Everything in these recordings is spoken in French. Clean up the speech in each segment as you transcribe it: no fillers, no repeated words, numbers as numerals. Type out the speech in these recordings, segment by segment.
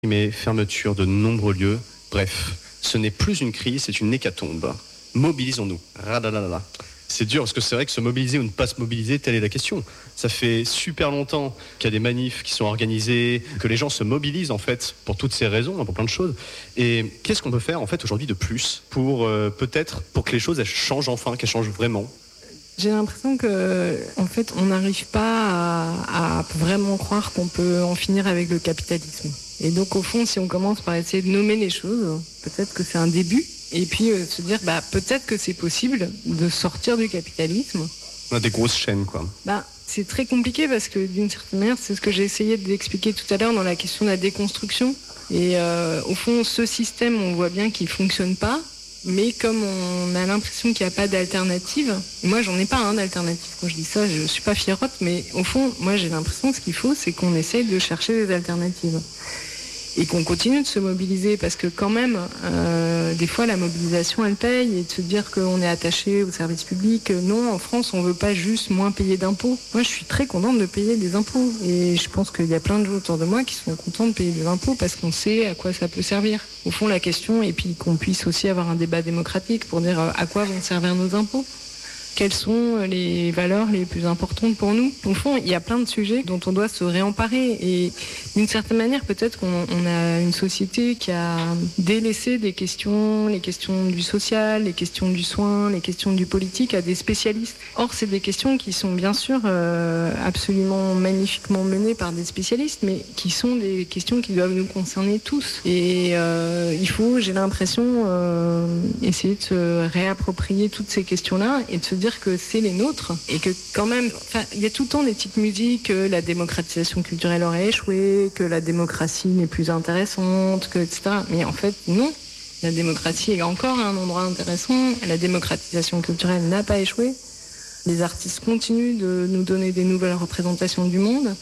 Mais fermeture de nombreux lieux, bref, ce n'est plus une crise, c'est une hécatombe. Mobilisons-nous. Radadada. C'est dur parce que c'est vrai que se mobiliser ou ne pas se mobiliser, telle est la question. Ça fait super longtemps qu'il y a des manifs qui sont organisés, que les gens se mobilisent en fait pour toutes ces raisons, pour plein de choses. Et qu'est-ce qu'on peut faire en fait aujourd'hui de plus pour peut-être pour que les choses elles changent enfin, qu'elles changent vraiment? J'ai l'impression que, en fait, on n'arrive pas à vraiment croire qu'on peut en finir avec le capitalisme. Et donc, au fond, si on commence par essayer de nommer les choses, peut-être que c'est un début. Et puis, se dire, peut-être que c'est possible de sortir du capitalisme. On a des grosses chaînes, quoi. C'est très compliqué parce que, d'une certaine manière, c'est ce que j'ai essayé d'expliquer tout à l'heure dans la question de la déconstruction. Et au fond, ce système, on voit bien qu'il ne fonctionne pas. Mais comme on a l'impression qu'il n'y a pas d'alternative, moi j'en ai pas d'alternative. Quand je dis ça, je suis pas fierotte, mais au fond, moi j'ai l'impression que ce qu'il faut, c'est qu'on essaye de chercher des alternatives. Et qu'on continue de se mobiliser, parce que quand même, des fois la mobilisation elle paye, et de se dire qu'on est attaché au service public. Non, en France, on veut pas juste moins payer d'impôts. Moi je suis très contente de payer des impôts, et je pense qu'il y a plein de gens autour de moi qui sont contents de payer des impôts parce qu'on sait à quoi ça peut servir. Au fond, la question, et puis qu'on puisse aussi avoir un débat démocratique pour dire à quoi vont servir nos impôts. Quelles sont les valeurs les plus importantes pour nous? Au fond, il y a plein de sujets dont on doit se réemparer. Et d'une certaine manière, peut-être qu'on a une société qui a délaissé les questions du social, les questions du soin, les questions du politique à des spécialistes. Or, c'est des questions qui sont bien sûr absolument magnifiquement menées par des spécialistes, mais qui sont des questions qui doivent nous concerner tous. Et il faut, j'ai l'impression, essayer de se réapproprier toutes ces questions-là et de se dire que c'est les nôtres et que quand même, il y a tout le temps des petites musiques, que la démocratisation culturelle aurait échoué, que la démocratie n'est plus intéressante, etc. Mais en fait, non. La démocratie est encore un endroit intéressant. La démocratisation culturelle n'a pas échoué. Les artistes continuent de nous donner des nouvelles représentations du monde.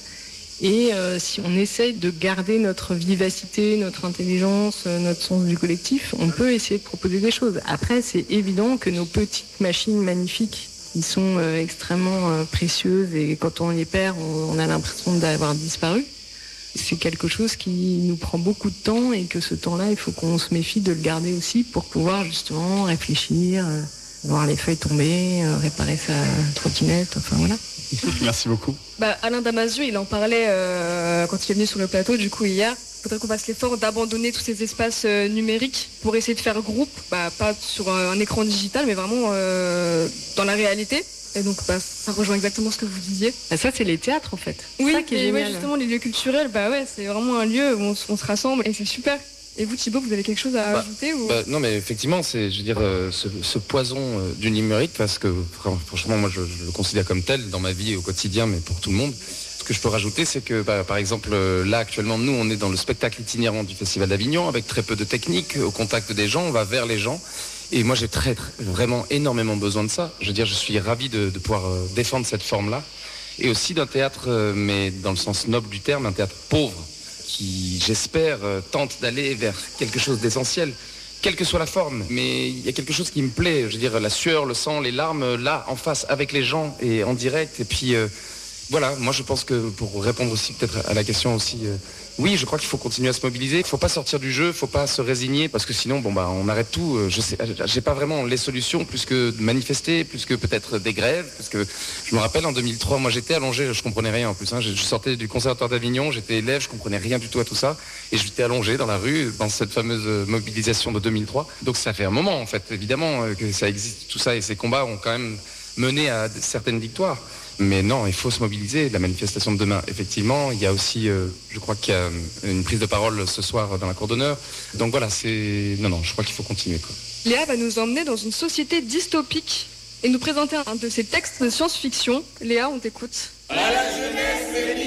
Et si on essaye de garder notre vivacité, notre intelligence, notre sens du collectif, on peut essayer de proposer des choses. Après, c'est évident que nos petites machines magnifiques, qui sont extrêmement précieuses, et quand on les perd, on a l'impression d'avoir disparu. C'est quelque chose qui nous prend beaucoup de temps, et que ce temps-là, il faut qu'on se méfie de le garder aussi pour pouvoir justement réfléchir, voir les feuilles tomber, réparer sa trottinette, enfin voilà. Merci beaucoup. Alain Damasio, il en parlait quand il est venu sur le plateau, du coup, hier. Il faudrait qu'on fasse l'effort d'abandonner tous ces espaces numériques pour essayer de faire groupe, pas sur un écran digital, mais vraiment dans la réalité. Et donc, ça rejoint exactement ce que vous disiez. Ça, c'est les théâtres, en fait. Oui, ça qui est génial. Justement, les lieux culturels, c'est vraiment un lieu où on se rassemble et c'est super. Et vous, Thibaut, vous avez quelque chose à ajouter ou... Non, mais effectivement, c'est, je veux dire, ce poison du numérique, parce que franchement, moi, je le considère comme tel dans ma vie au quotidien, mais pour tout le monde. Ce que je peux rajouter, c'est que, par exemple, là, actuellement, nous, on est dans le spectacle itinérant du Festival d'Avignon, avec très peu de technique, au contact des gens, on va vers les gens. Et moi, j'ai vraiment énormément besoin de ça. Je veux dire, je suis ravi de pouvoir défendre cette forme-là. Et aussi d'un théâtre, mais dans le sens noble du terme, un théâtre pauvre, qui, j'espère, tente d'aller vers quelque chose d'essentiel, quelle que soit la forme. Mais il y a quelque chose qui me plaît, je veux dire, la sueur, le sang, les larmes, là, en face, avec les gens, et en direct. Et puis, voilà, moi je pense que, pour répondre aussi peut-être à la question aussi, oui, je crois qu'il faut continuer à se mobiliser. Il ne faut pas sortir du jeu, il ne faut pas se résigner, parce que sinon, on arrête tout. Je sais, j'ai pas vraiment les solutions, plus que de manifester, plus que peut-être des grèves. Parce que je me rappelle en 2003, moi j'étais allongé, je comprenais rien en plus. Je sortais du Conservatoire d'Avignon, j'étais élève, je comprenais rien du tout à tout ça, et j'étais allongé dans la rue dans cette fameuse mobilisation de 2003. Donc ça fait un moment en fait, évidemment, que ça existe tout ça, et ces combats ont quand même mené à certaines victoires. Mais non, il faut se mobiliser. La manifestation de demain, effectivement, il y a aussi, je crois qu'il y a une prise de parole ce soir dans la cour d'honneur. Donc voilà, non, je crois qu'il faut continuer, quoi. Léa va nous emmener dans une société dystopique et nous présenter un de ses textes de science-fiction. Léa, on t'écoute. À la jeunesse, les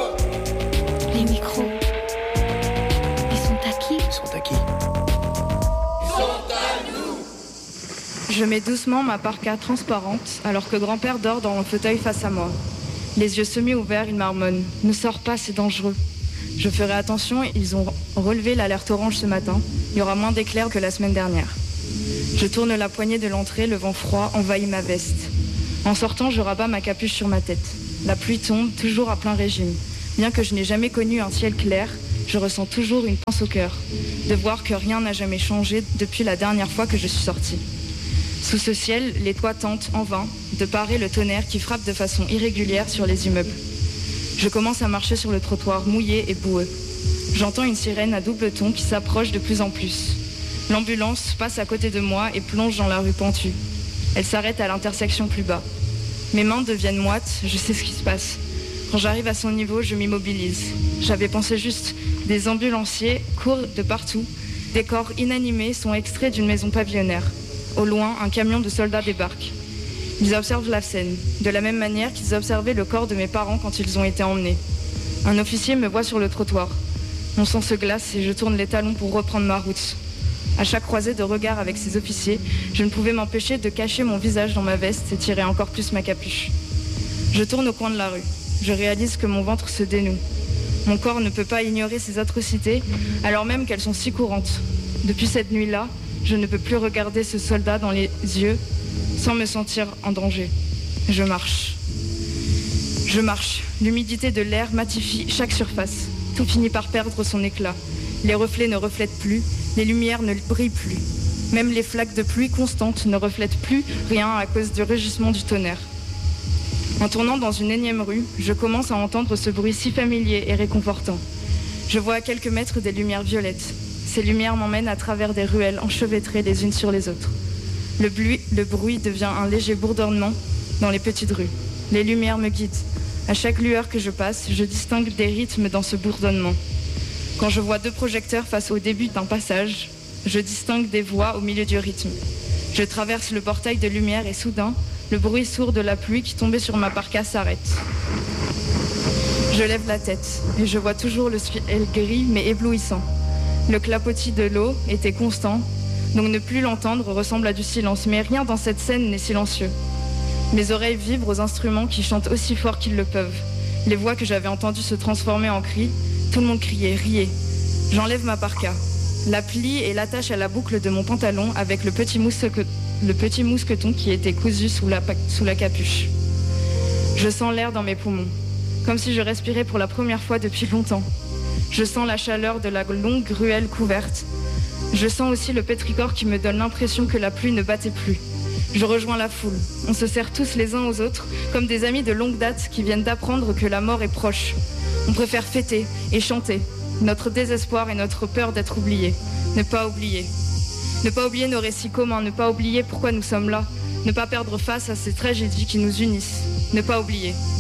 micros. Les micros. Ils sont à qui? Ils sont à qui? Ils sont à nous. Je mets doucement ma parka transparente alors que grand-père dort dans le fauteuil face à moi. Les yeux semi-ouverts, il marmonne. « Ne sors pas, c'est dangereux. » Je ferai attention, ils ont relevé l'alerte orange ce matin. Il y aura moins d'éclairs que la semaine dernière. Je tourne la poignée de l'entrée, le vent froid envahit ma veste. En sortant, je rabats ma capuche sur ma tête. La pluie tombe, toujours à plein régime. Bien que je n'ai jamais connu un ciel clair, je ressens toujours une pince au cœur, de voir que rien n'a jamais changé depuis la dernière fois que je suis sortie. Sous ce ciel, les toits tentent en vain de parer le tonnerre qui frappe de façon irrégulière sur les immeubles. Je commence à marcher sur le trottoir mouillé et boueux. J'entends une sirène à double ton qui s'approche de plus en plus. L'ambulance passe à côté de moi et plonge dans la rue pentue. Elle s'arrête à l'intersection plus bas. Mes mains deviennent moites, je sais ce qui se passe. Quand j'arrive à son niveau, je m'immobilise. J'avais pensé juste, des ambulanciers courent de partout. Des corps inanimés sont extraits d'une maison pavillonnaire. Au loin, un camion de soldats débarque. Ils observent la scène, de la même manière qu'ils observaient le corps de mes parents quand ils ont été emmenés. Un officier me voit sur le trottoir. Mon sang se glace et je tourne les talons pour reprendre ma route. À chaque croisée de regard avec ces officiers, je ne pouvais m'empêcher de cacher mon visage dans ma veste et tirer encore plus ma capuche. Je tourne au coin de la rue. Je réalise que mon ventre se dénoue. Mon corps ne peut pas ignorer ces atrocités, alors même qu'elles sont si courantes. Depuis cette nuit-là, je ne peux plus regarder ce soldat dans les yeux sans me sentir en danger. Je marche. Je marche. L'humidité de l'air matifie chaque surface. Tout finit par perdre son éclat. Les reflets ne reflètent plus, les lumières ne brillent plus. Même les flaques de pluie constantes ne reflètent plus rien à cause du rugissement du tonnerre. En tournant dans une énième rue, je commence à entendre ce bruit si familier et réconfortant. Je vois à quelques mètres des lumières violettes. Ces lumières m'emmènent à travers des ruelles enchevêtrées les unes sur les autres. Le bruit devient un léger bourdonnement dans les petites rues. Les lumières me guident. À chaque lueur que je passe, je distingue des rythmes dans ce bourdonnement. Quand je vois deux projecteurs face au début d'un passage, je distingue des voix au milieu du rythme. Je traverse le portail de lumière et soudain, le bruit sourd de la pluie qui tombait sur ma parka s'arrête. Je lève la tête et je vois toujours le ciel gris mais éblouissant. Le clapotis de l'eau était constant, donc ne plus l'entendre ressemble à du silence, mais rien dans cette scène n'est silencieux. Mes oreilles vibrent aux instruments qui chantent aussi fort qu'ils le peuvent. Les voix que j'avais entendues se transformer en cris, tout le monde criait, riait. J'enlève ma parka, la plie et l'attache à la boucle de mon pantalon avec le petit mousqueton qui était cousu sous la capuche. Je sens l'air dans mes poumons, comme si je respirais pour la première fois depuis longtemps. Je sens la chaleur de la longue ruelle couverte. Je sens aussi le pétrichor qui me donne l'impression que la pluie ne battait plus. Je rejoins la foule. On se serre tous les uns aux autres, comme des amis de longue date qui viennent d'apprendre que la mort est proche. On préfère fêter et chanter, notre désespoir et notre peur d'être oubliés. Ne pas oublier. Ne pas oublier nos récits communs, ne pas oublier pourquoi nous sommes là, ne pas perdre face à ces tragédies qui nous unissent. Ne pas oublier.